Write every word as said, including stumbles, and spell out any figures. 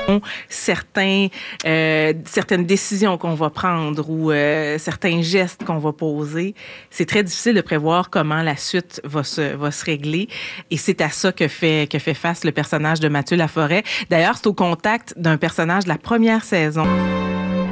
certains, euh, certaines décisions qu'on va prendre ou euh, certains gestes qu'on va poser, c'est très difficile de prévoir comment la suite va se, va se régler. Et c'est à ça que fait, que fait face le personnage de Mathieu Laforêt. D'ailleurs, c'est au contact d'un personnage de la première saison.